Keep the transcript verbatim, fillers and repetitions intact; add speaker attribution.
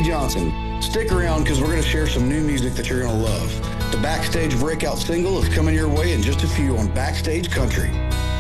Speaker 1: Randy Johnson. Stick around because we're going to share some new music that you're going to love. The Backstage breakout single is coming your way in just a few on Backstage Country.